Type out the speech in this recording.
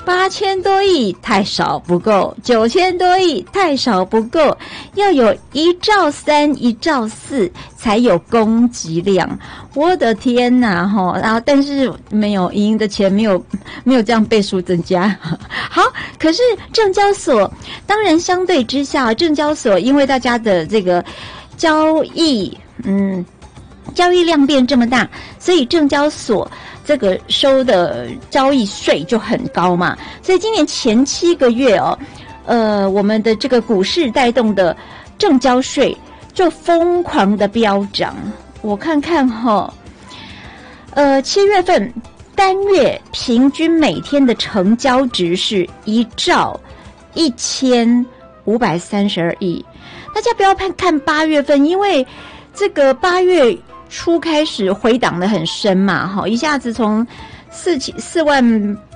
8000多亿太少不够，9000多亿太少不够，要有1.3兆、1.4兆才有供给量。我的天哪，然后但是没有营的钱没有这样倍数增加。好，可是证交所当然相对之下，证交所因为大家的这个交易量变这么大，所以证交所这个收的交易税就很高嘛。所以今年前7个月我们的这个股市带动的证交税就疯狂的飙涨。我看看7月份单月平均每天的成交值是1.1532兆。大家不要看8月份，因为这个8月初开始回档的很深嘛，一下子从4万